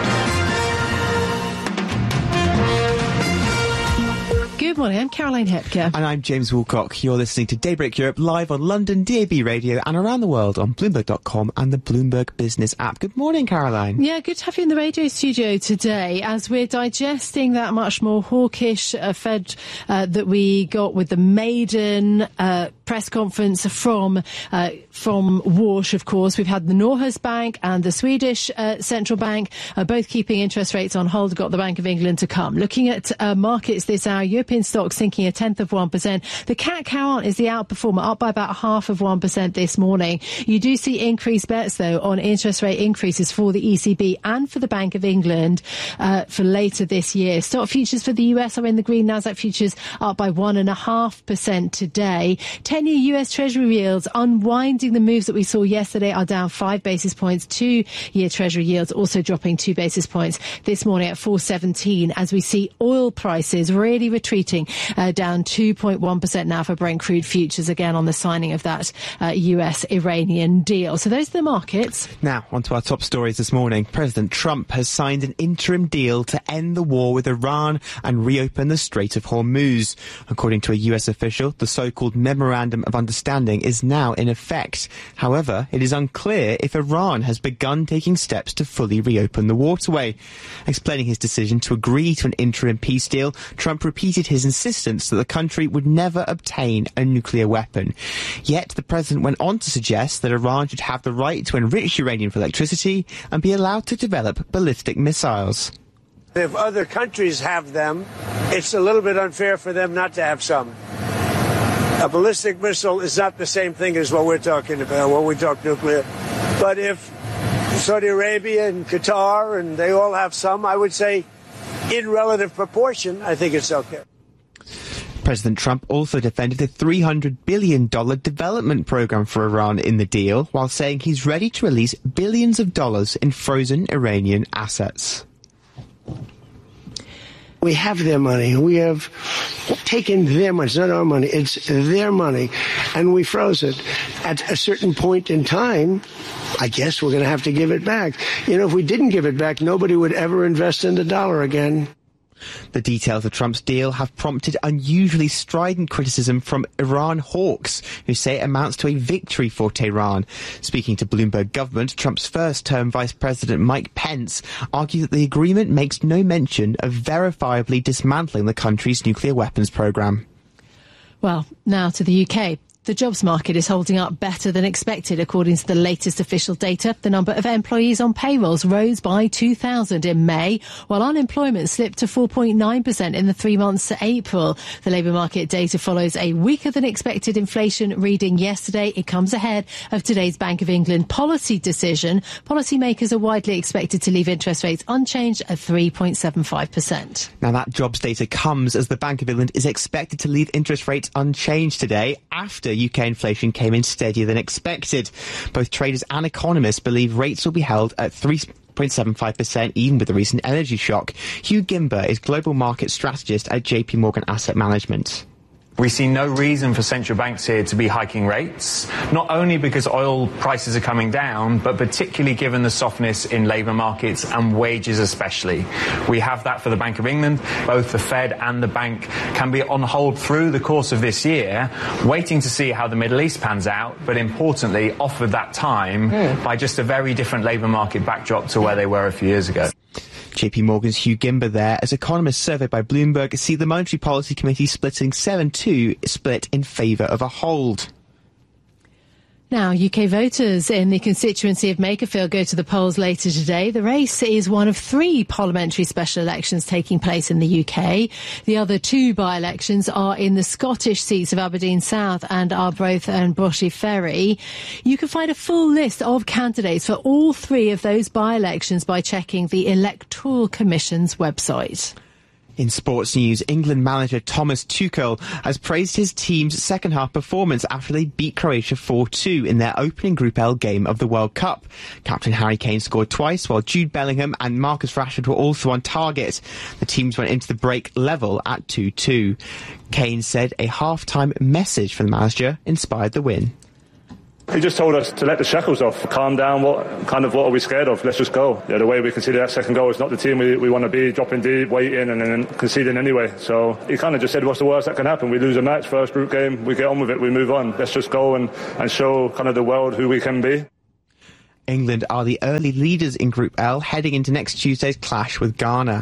Good morning, I'm Caroline Hepker. And I'm James Woolcock. You're listening to Daybreak Europe live on London D A B Radio and around the world on Bloomberg dot com and the Bloomberg Business app. Good morning, Caroline. Yeah, good to have you in the radio studio today as we're digesting that much more hawkish uh, Fed uh, that we got with the maiden uh, press conference from uh, from Warsh, of course. We've had the Norges Bank and the Swedish uh, Central Bank uh, both keeping interest rates on hold, got the Bank of England to come. Looking at uh, markets this hour, European stocks sinking a tenth of one percent. The C A C count is the outperformer, up by about half of one percent this morning. You do see increased bets, though, on interest rate increases for the E C B and for the Bank of England uh, for later this year. Stock futures for the U S are in the green. Nasdaq futures up by one point five percent today. ten-year U S Treasury yields unwinding the moves that we saw yesterday are down five basis points. Two-year Treasury yields also dropping two basis points this morning at four seventeen as we see oil prices really retreating uh, down two point one percent now for Brent crude futures, again on the signing of that uh, U S-Iranian deal. So those are the markets. Now, on to our top stories this morning. President Trump has signed an interim deal to end the war with Iran and reopen the Strait of Hormuz. According to a U S official, the so-called Memorandum of Understanding is now in effect. However, it is unclear if Iran has begun taking steps to fully reopen the waterway. Explaining his decision to agree to an interim peace deal, Trump repeated his insistence that the country would never obtain a nuclear weapon. Yet the president went on to suggest that Iran should have the right to enrich uranium for electricity and be allowed to develop ballistic missiles. If other countries have them, it's a little bit unfair for them not to have some. A ballistic missile is not the same thing as what we're talking about when we talk nuclear. But if Saudi Arabia and Qatar and they all have some, I would say in relative proportion, I think it's okay. President Trump also defended the three hundred billion dollars development program for Iran in the deal, while saying he's ready to release billions of dollars in frozen Iranian assets. We have their money. We have taken their money. It's not our money. It's their money. And we froze it. At a certain point in time, I guess we're going to have to give it back. You know, if we didn't give it back, nobody would ever invest in the dollar again. The details of Trump's deal have prompted unusually strident criticism from Iran hawks, who say it amounts to a victory for Tehran. Speaking to Bloomberg Government, Trump's first-term Vice President Mike Pence argued that the agreement makes no mention of verifiably dismantling the country's nuclear weapons program. Well, now to the U K. The jobs market is holding up better than expected, according to the latest official data. The number of employees on payrolls rose by two thousand in May, while unemployment slipped to four point nine percent in the three months to April. The labour market data follows a weaker than expected inflation reading yesterday. It comes ahead of today's Bank of England policy decision. Policymakers are widely expected to leave interest rates unchanged at three point seven five percent. Now, that jobs data comes as the Bank of England is expected to leave interest rates unchanged today after U K inflation came in steadier than expected. Both traders and economists believe rates will be held at three point seven five percent even with the recent energy shock. Hugh Gimber is global market strategist at J P Morgan Asset Management. We see no reason for central banks here to be hiking rates, not only because oil prices are coming down, but particularly given the softness in labour markets and wages especially. We have that for the Bank of England. Both the Fed and the bank can be on hold through the course of this year, waiting to see how the Middle East pans out, but importantly offered that time mm. by just a very different labour market backdrop to where they were a few years ago. J P Morgan's Hugh Gimber there, as economists surveyed by Bloomberg see the Monetary Policy Committee splitting seven two split in favour of a hold. Now, U K voters in the constituency of Makerfield go to the polls later today. The race is one of three parliamentary special elections taking place in the U K. The other two by-elections are in the Scottish seats of Aberdeen South and Arbroath and Brochy Ferry. You can find a full list of candidates for all three of those by-elections by checking the Electoral Commission's website. In sports news, England manager Thomas Tuchel has praised his team's second-half performance after they beat Croatia four two in their opening Group L game of the World Cup. Captain Harry Kane scored twice, while Jude Bellingham and Marcus Rashford were also on target. The teams went into the break level at two two. Kane said a half-time message from the manager inspired the win. He just told us to let the shackles off, calm down, what kind of what are we scared of, let's just go. Yeah, the way we conceded that second goal is not the team we, we want to be, dropping deep, waiting and then conceding anyway. So he kind of just said, what's the worst that can happen? We lose a match, first group game, we get on with it, we move on. Let's just go and, and show kind of the world who we can be. England are the early leaders in Group L, heading into next Tuesday's clash with Ghana.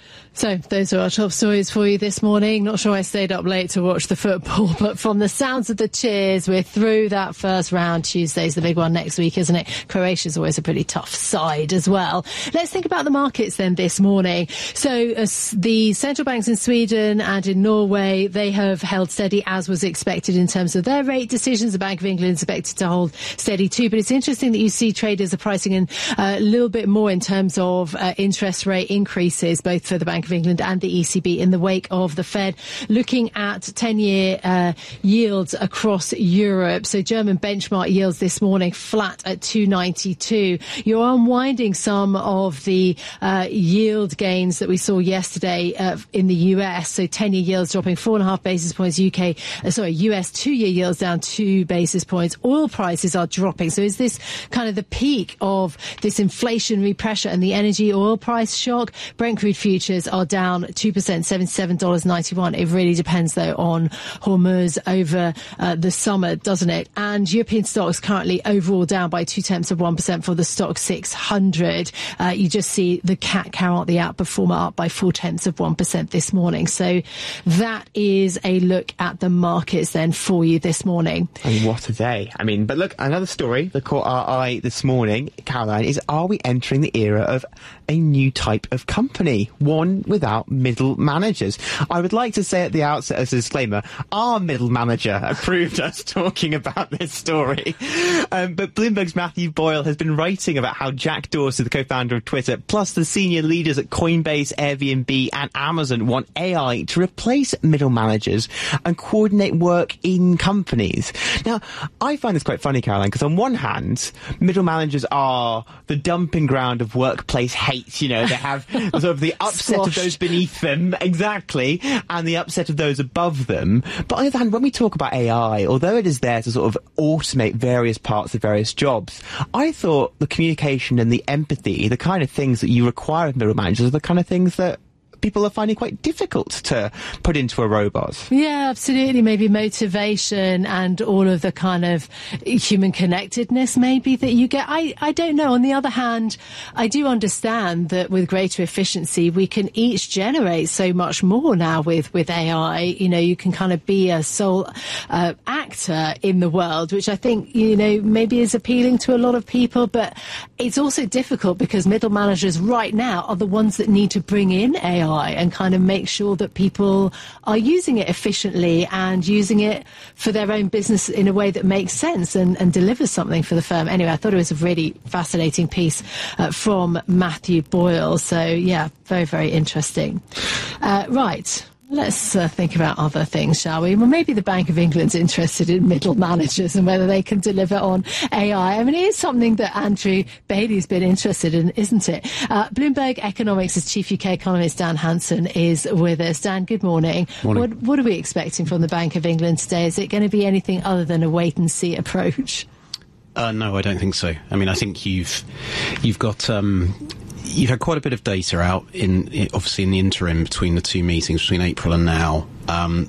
So those are our top stories for you this morning. Not sure I stayed up late to watch the football, but from the sounds of the cheers, we're through that first round. Tuesday's the big one next week, isn't it? Croatia's always a pretty tough side as well. Let's think about the markets then this morning. So uh, the central banks in Sweden and in Norway, they have held steady as was expected in terms of their rate decisions. The Bank of England is expected to hold steady too, but it's interesting that you see traders are pricing in uh, a little bit more in terms of uh, interest rate increases, both for the Bank of England and the E C B in the wake of the Fed. Looking at ten-year uh, yields across Europe. So German benchmark yields this morning flat at two ninety-two. You're unwinding some of the uh, yield gains that we saw yesterday uh, in the U S. So ten-year yields dropping four and a half basis points. U K, uh, sorry, U S two-year yields down two basis points. Oil prices are dropping. So is this kind of the peak of this inflationary pressure and the energy oil price shock? Brent crude futures are down two percent, seventy-seven dollars ninety-one. It really depends, though, on Hormuz over uh, the summer, doesn't it? And European stocks currently overall down by two-tenths of one percent for the stock six hundred. Uh, you just see the C A C Carrot, the outperformer, up by four-tenths of one percent this morning. So that is a look at the markets then for you this morning. And what a day. I mean, but look, another story that caught our eye this morning, Caroline, is are we entering the era of a new type of company? One without middle managers. I would like to say at the outset as a disclaimer, our middle manager approved us talking about this story. Um, but Bloomberg's Matthew Boyle has been writing about how Jack Dorsey, the co-founder of Twitter, plus the senior leaders at Coinbase, Airbnb and Amazon want A I to replace middle managers and coordinate work in companies. Now, I find this quite funny, Caroline, because on one hand, middle managers are the dumping ground of workplace hate. You know, they have sort of the upset of those beneath them, exactly, and the upset of those above them. But on the other hand, when we talk about A I, although it is there to sort of automate various parts of various jobs, I thought the communication and the empathy, the kind of things that you require of middle managers, are the kind of things that people are finding quite difficult to put into a robot. Yeah, absolutely. Maybe motivation and all of the kind of human connectedness maybe that you get. I, I don't know. On the other hand, I do understand that with greater efficiency, we can each generate so much more now with, with A I. You know, you can kind of be a sole uh, actor in the world, which I think, you know, maybe is appealing to a lot of people. But it's also difficult because middle managers right now are the ones that need to bring in A I and kind of make sure that people are using it efficiently and using it for their own business in a way that makes sense and, and delivers something for the firm. Anyway, I thought it was a really fascinating piece uh, from Matthew Boyle. So, yeah, very, very interesting. Uh, right. Let's uh, think about other things, shall we? Well, maybe the Bank of England's interested in middle managers and whether they can deliver on A I. I mean, it is something that Andrew Bailey's been interested in, isn't it? Uh, Bloomberg Economics' chief U K economist, Dan Hanson, is with us. Dan, good morning. Morning. What, what are we expecting from the Bank of England today? Is it going to be anything other than a wait-and-see approach? Uh, no, I don't think so. I mean, I think you've you've got... Um, You've had quite a bit of data out, in, in obviously in the interim between the two meetings, between April and now. Um,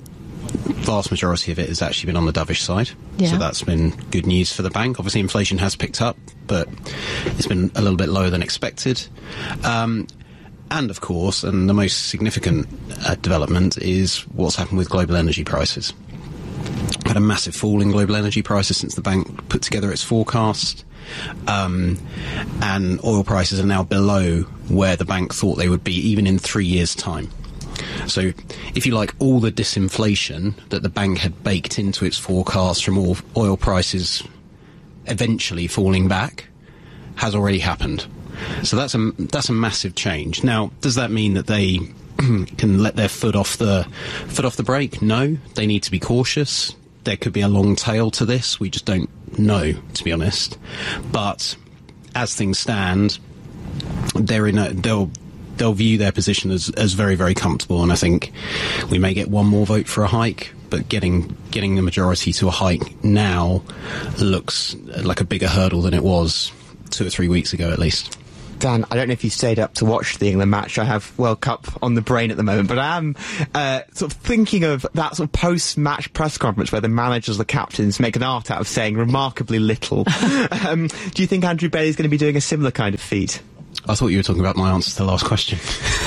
vast majority of it has actually been on the dovish side. Yeah. So that's been good news for the bank. Obviously, inflation has picked up, but it's been a little bit lower than expected. Um, and of course, and the most significant uh, development is what's happened with global energy prices. Had a massive fall in global energy prices since the bank put together its forecast, um, and oil prices are now below where the bank thought they would be even in three years' time. So, if you like, all the disinflation that the bank had baked into its forecast from all oil prices eventually falling back has already happened. So that's a that's a massive change. Now, does that mean that they can let their foot off the foot off the brake? No, they need to be cautious. There could be a long tail to this. We just don't know, to be honest. But as things stand, they're in a they'll they'll view their position as as very, very comfortable. And I think we may get one more vote for a hike, but getting getting the majority to a hike now looks like a bigger hurdle than it was two or three weeks ago, at least. Dan, I don't know if you stayed up to watch the England match. I have World Cup on the brain at the moment, but I am uh, sort of thinking of that sort of post-match press conference where the managers, the captains, make an art out of saying remarkably little. um, do you think Andrew Bailey's going to be doing a similar kind of feat? I thought you were talking about my answer to the last question.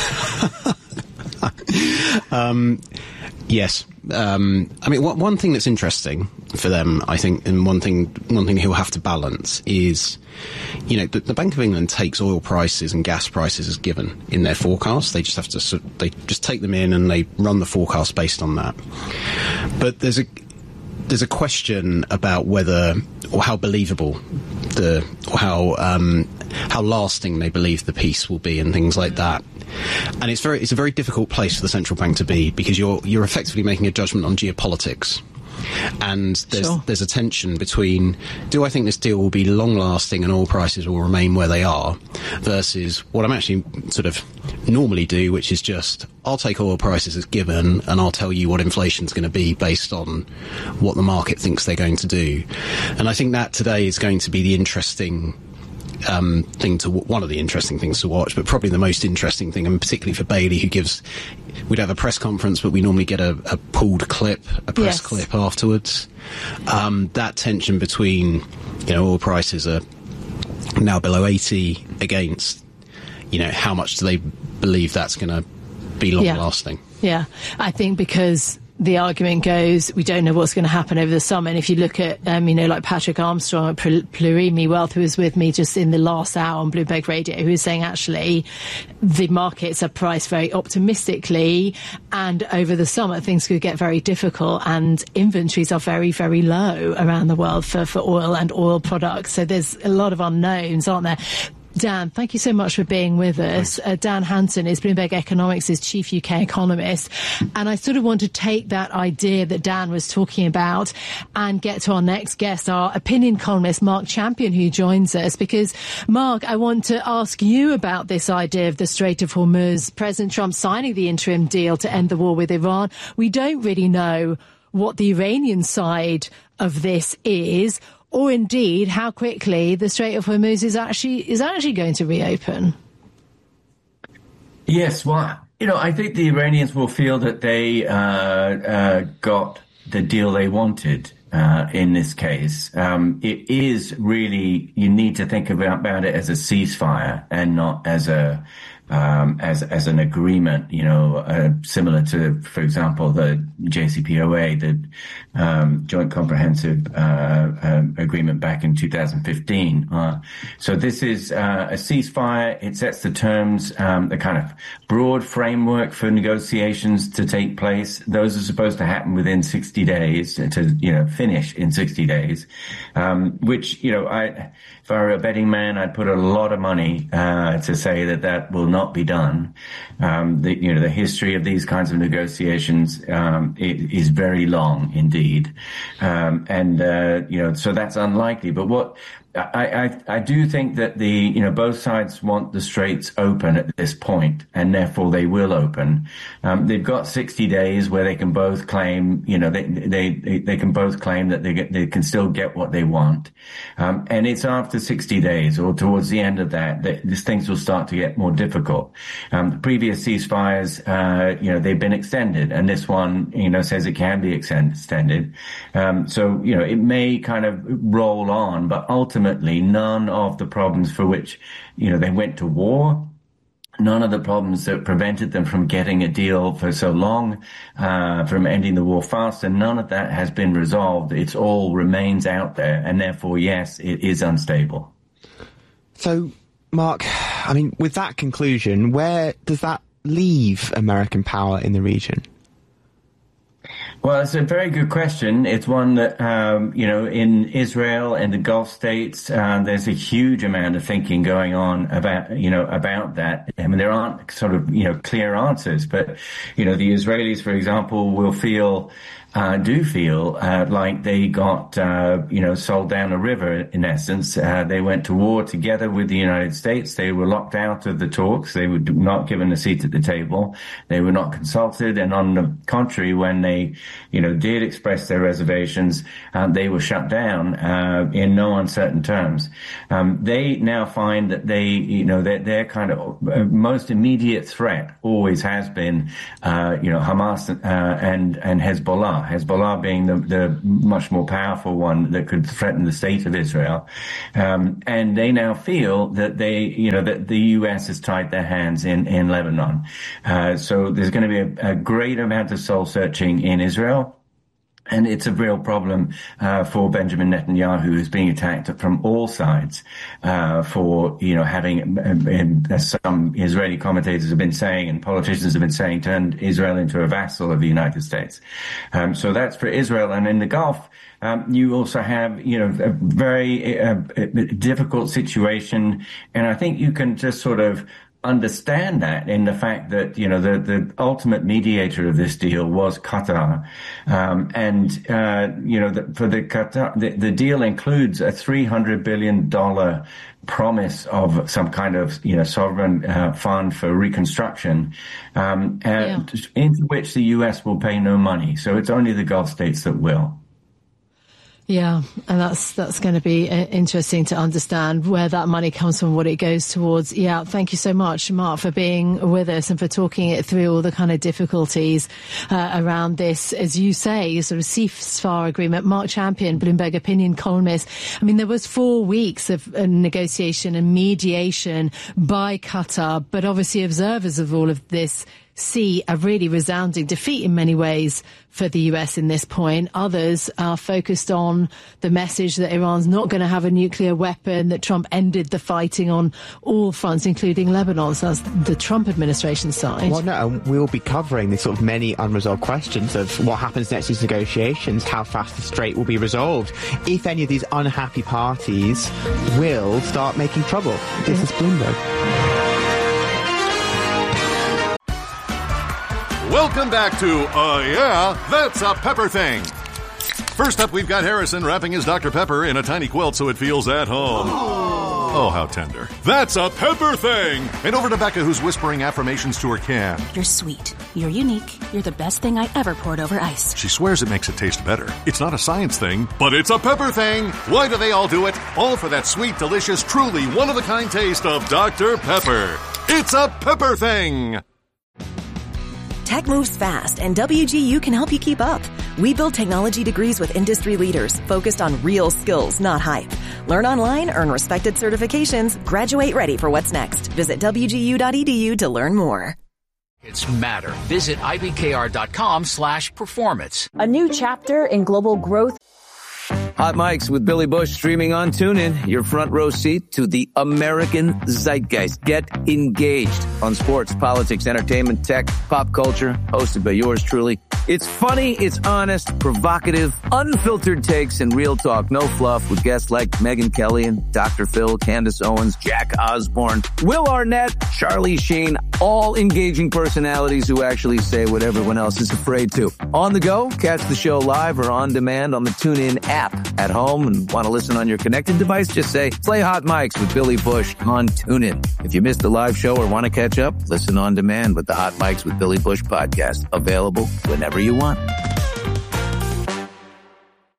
um, yes. Um, I mean, one, one thing that's interesting for them, I think, and one thing one thing he'll have to balance is, you know, the, the Bank of England takes oil prices and gas prices as given in their forecast. They just have to, they just take them in and they run the forecast based on that. But there's a there's a question about whether or how believable the or how um, how lasting they believe the peace will be and things like that. And it's very it's a very difficult place for the central bank to be, because you're you're effectively making a judgment on geopolitics. And there's sure. there's a tension between, do I think this deal will be long lasting and oil prices will remain where they are, versus what I'm actually sort of normally do, which is just, I'll take oil prices as given and I'll tell you what inflation's going to be based on what the market thinks they're going to do. And I think that today is going to be the interesting Um, thing to one of the interesting things to watch, but probably the most interesting thing, and particularly for Bailey, who gives, we'd have a press conference, but we normally get a, a pulled clip, a press yes. clip afterwards. Um, that tension between, you know, oil prices are now below eighty against, you know, how much do they believe that's going to be long yeah. lasting? Yeah, I think because the argument goes, we don't know what's going to happen over the summer. And if you look at, um, you know, like Patrick Armstrong at Plurimi Wealth, who was with me just in the last hour on Bloomberg Radio, who was saying actually the markets are priced very optimistically, and over the summer things could get very difficult, and inventories are very, very low around the world for, for oil and oil products. So there's a lot of unknowns, aren't there? Dan, thank you so much for being with us. Uh, Dan Hanson is Bloomberg Economics' chief U K economist. And I sort of want to take that idea that Dan was talking about and get to our next guest, our opinion columnist, Mark Champion, who joins us. Because, Mark, I want to ask you about this idea of the Strait of Hormuz, President Trump signing the interim deal to end the war with Iran. We don't really know what the Iranian side of this is, or indeed how quickly the Strait of Hormuz is actually is actually going to reopen. Yes, well, you know, I think the Iranians will feel that they uh, uh, got the deal they wanted uh, in this case. Um, it is really, you need to think about, about it as a ceasefire and not as a Um, as as an agreement, you know, uh, similar to, for example, the J C P O A, the um, Joint Comprehensive uh, um, Agreement back in two thousand fifteen. Uh, so this is uh, a ceasefire. It sets the terms, um, the kind of broad framework for negotiations to take place. Those are supposed to happen within sixty days, to, you know, finish in sixty days, um, which, you know, I, if I were a betting man, I'd put a lot of money uh, to say that that will not be done. Um, the, you know, the history of these kinds of negotiations um, it is very long indeed, um, and uh, you know, so that's unlikely. But what I, I, I do think that the, you know, both sides want the straits open at this point, and therefore they will open. Um, they've got sixty days where they can both claim, you know, they, they, they can both claim that they get, they can still get what they want. Um, and it's after sixty days or towards the end of that, that these things will start to get more difficult. Um, the previous ceasefires, uh, you know, they've been extended, and this one, you know, says it can be extended. Um, so, you know, it may kind of roll on, but ultimately, Ultimately, none of the problems for which, you know, they went to war none of the problems that prevented them from getting a deal for so long, uh, from ending the war fast, and none of that has been resolved. It's all remains out there, and therefore, yes, it is unstable. So, Mark, I mean, with that conclusion, where does that leave American power in the region? Well, it's a very good question. It's one that, um, you know, in Israel and the Gulf states, uh, there's a huge amount of thinking going on about, you know, about that. I mean, there aren't sort of, you know, clear answers, but, you know, the Israelis, for example, will feel Uh, do feel uh, like they got, uh, you know, sold down a river, in essence. Uh, they went to war together with the United States. They were locked out of the talks. They were not given a seat at the table. They were not consulted. And on the contrary, when they, you know, did express their reservations, um, they were shut down uh, in no uncertain terms. Um, they now find that they, you know, their, their kind of uh, most immediate threat always has been, uh, you know, Hamas uh, and, and Hezbollah. Hezbollah being the, the much more powerful one that could threaten the state of Israel. Um, and they now feel that they, you know, that the U S has tied their hands in, in Lebanon. Uh, so there's going to be a, a great amount of soul searching in Israel. And it's a real problem uh, for Benjamin Netanyahu, who's being attacked from all sides uh, for, you know, having, uh, as some Israeli commentators have been saying and politicians have been saying, turned Israel into a vassal of the United States. Um, so that's for Israel. And in the Gulf, um, you also have, you know, a very uh, difficult situation. And I think you can just sort of understand that in the fact that, you know, the, the ultimate mediator of this deal was Qatar. Um, and, uh, you know, the, for the Qatar, the, the deal includes a three hundred billion dollars promise of some kind of, you know, sovereign uh, fund for reconstruction, um, yeah. uh, into which the U S will pay no money. So it's only the Gulf states that will. Yeah, and that's that's going to be interesting to understand where that money comes from, what it goes towards. Yeah, thank you so much, Mark, for being with us and for talking it through all the kind of difficulties uh, around this, as you say, sort of ceasefire agreement. Mark Champion, Bloomberg opinion columnist. I mean, there was four weeks of uh, negotiation and mediation by Qatar, but obviously observers of all of this see a really resounding defeat in many ways for the U S in this point. Others are focused on the message that Iran's not going to have a nuclear weapon, that Trump ended the fighting on all fronts, including Lebanon. So that's the Trump administration side. Well, no, we'll be covering the sort of many unresolved questions of what happens next in these negotiations, how fast the strait will be resolved, if any of these unhappy parties will start making trouble. This yeah. is Bloomberg. Welcome back to, uh, yeah, that's a Pepper Thing. First up, we've got Harrison wrapping his Doctor Pepper in a tiny quilt so it feels at home. Oh, oh how tender. That's a Pepper Thing. And over to Becca, who's whispering affirmations to her can. You're sweet. You're unique. You're the best thing I ever poured over ice. She swears it makes it taste better. It's not a science thing, but it's a Pepper Thing. Why do they all do it? All for that sweet, delicious, truly one-of-a-kind taste of Doctor Pepper. It's a Pepper Thing. Tech moves fast, and W G U can help you keep up. We build technology degrees with industry leaders, focused on real skills, not hype. Learn online, earn respected certifications, graduate ready for what's next. Visit W G U dot E D U to learn more. It's Matter. Visit I B K R dot com slash performance. A new chapter in global growth. Hot Mics with Billy Bush streaming on TuneIn. Your front row seat to the American zeitgeist. Get engaged on sports, politics, entertainment, tech, pop culture. Hosted by yours truly. It's funny, it's honest, provocative, unfiltered takes, and real talk. No fluff with guests like Megyn Kelly and Doctor Phil, Candace Owens, Jack Osborne, Will Arnett, Charlie Sheen. All engaging personalities who actually say what everyone else is afraid to. On the go, catch the show live or on demand on the TuneIn app. At home and want to listen on your connected device, just say, play Hot Mics with Billy Bush on TuneIn. If you missed the live show or want to catch up, listen on demand with the Hot Mics with Billy Bush podcast. Available whenever you want. Is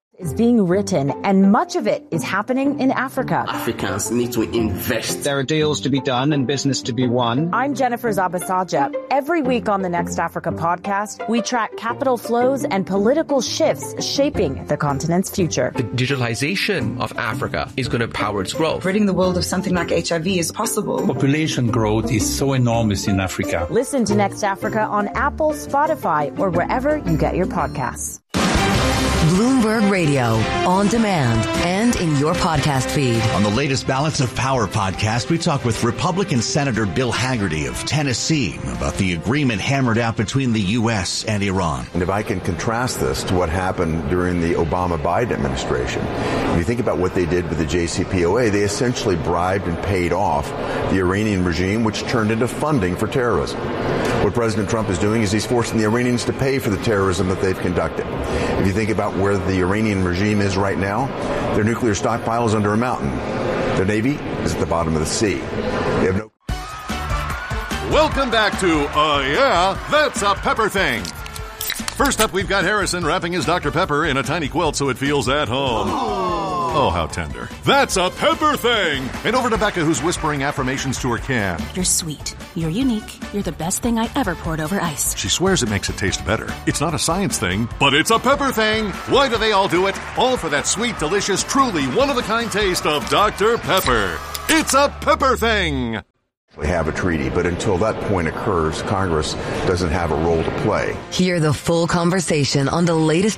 being written, and much of it is happening in Africa. Africans need to invest. There are deals to be done and business to be won. I'm Jennifer Zabasaja. Every week on the Next Africa podcast, we track capital flows and political shifts shaping the continent's future. The digitalization of Africa is going to power its growth. Ridding the world of something like H I V is possible. Population growth is so enormous in Africa. Listen to Next Africa on Apple, Spotify, or wherever you get your podcasts. Bloomberg Radio, on demand and in your podcast feed. On the latest Balance of Power podcast, we talk with Republican Senator Bill Hagerty of Tennessee about the agreement hammered out between the U S and Iran. And if I can contrast this to what happened during the Obama-Biden administration, if you think about what they did with the J C P O A, they essentially bribed and paid off the Iranian regime, which turned into funding for terrorism. What President Trump is doing is he's forcing the Iranians to pay for the terrorism that they've conducted. If you think about where the Iranian regime is right now, their nuclear stockpile is under a mountain. Their Navy is at the bottom of the sea. They have no... Welcome back to, uh, yeah, that's a Pepper Thing. First up, we've got Harrison wrapping his Doctor Pepper in a tiny quilt so it feels at home. Oh, how tender. That's a Pepper Thing. And over to Becca, who's whispering affirmations to her can. You're sweet. You're unique. You're the best thing I ever poured over ice. She swears it makes it taste better. It's not a science thing, but it's a Pepper Thing. Why do they all do it? All for that sweet, delicious, truly one-of-a-kind taste of Doctor Pepper. It's a Pepper Thing. We have a treaty, but until that point occurs, Congress doesn't have a role to play. Hear the full conversation on the latest...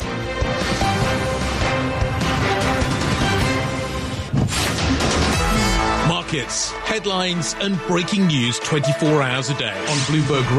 Markets, headlines, and breaking news twenty-four hours a day on Bloomberg